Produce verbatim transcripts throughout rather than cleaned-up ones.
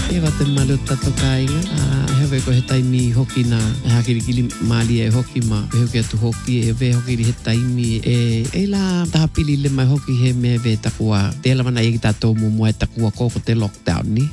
E wa te malu tato kāinga. Uh, hewe ko he taimi hoki na hakirikili maali e hoki ma. E hoki atu hoki e we hoki he taimi e e la tahapili le mai hoki he me we takua. Te la mana i tato mu mua takua koko te lockdown ni.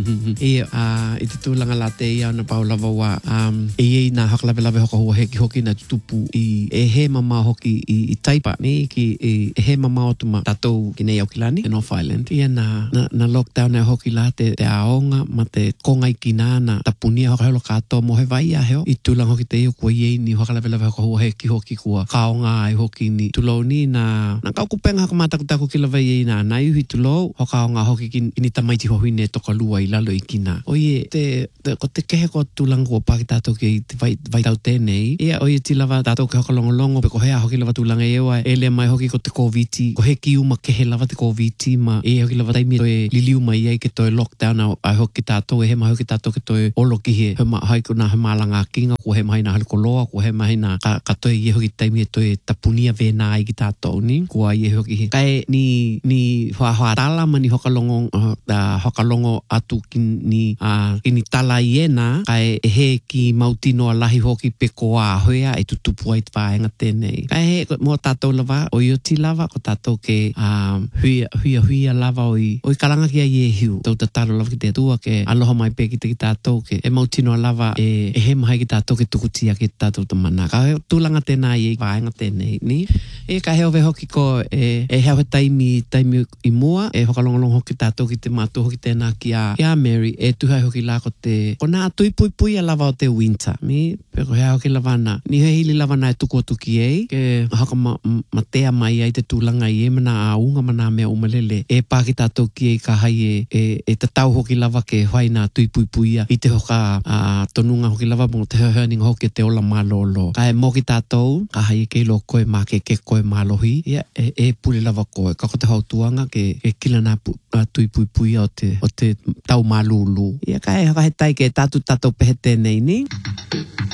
E uh, i te tūlanga la te ia na paulawa wa um, e ei na haklawe lawe hoka hua heki hoki na tupu i e he mama hoki i, i taipa ni ki e, e he mama o tuma tatou ki nei au kilani e North Island. Ia na, na, na lockdown e hoki la te, te aonga ma te konga i kina na tapunia hoka helo kato mo he vai a heo. I tūlanga hoki te iu kua iei ni haklawe lawe hoka hua heki hoki kua kaonga ai hoki ni tulo ni na na kaukupenga haka matakutako ki lawe iei na na iuhi tulo hoka aonga hoki ki ni tamaiti hohi ne toka lua i lalo i kina. Oie, te, te, ko te kehe ko tūlanga kua paki tātou ki vai, vai tau tēnei. Ia, oie, ti lava tātou ke hoka longolongo, pe ko hea hoki lava tūlanga e ewa, e le mai hoki ko te COVID, ko he ki uma kehe lava te COVID, ma e hoki lava taimi toe liliu mai ai ke toe lockdown au, ai hoki tātou, e he mai hoki tātou ke toe olo ki he, he ma, hai ko na he malanga kinga, ko he mai na halikoloa, ko he mai na ka, ka toe i hoki taimi e toe tapunia vena ai ki tātou ni, kua i hoki he. Kai ni, ni hoa hoa tala ma ni hoka longo, uh, da hoka longo atu ki ni, uh, ki ni tala i ena, kai he ki mautino a lahi hoki pe koa hoia e tutupu ai te wāenga tēnei. Kai he mo tātou lava, o i o ti lava, ko tātou ke um, huia, huia, huia lava o i, o i karanga ki a i e hiu. Tau ta taro lava ki te atua ke aloha mai pe ki te ki tātou ke e mautino a lava e, e he mahi ki tātou ke tukutia ki tātou ta mana. Ka he tūlanga tēnā i e wāenga tēnei, ni? E ka heo ve hoki ko e, e heo he taimi, taimi i mua, e hokalongolong hoki tātou ki te mātou hoki tēnā ki a, ki a Mary, e tuhai hoki la ko te, ko nā tui pui pui a lava o te winter, mi? Pe ko hea hoki lava na, ni he hili lava na e tuku o tuki ei, ke haka ma, ma tea mai ai te tūlanga i e mana a unga mana mea umalele, e pāki tātou ki ei ka hai e, e, e te tau hoki lava ke hoi nā tui pui pui a, i te hoka a, tonunga hoki lava mo te hearning hoki te ola mālolo. Ka e moki tātou, ka hai e kei lo koe mā ke ke koe mālohi, ia, e, e puli lava koe, ka ko te hautuanga ke, ke kila nā pu, a, tui pui pui o te, o te tau mālulu. Ia ka e haka he tai ke tātu tātou pehe tēnei ni.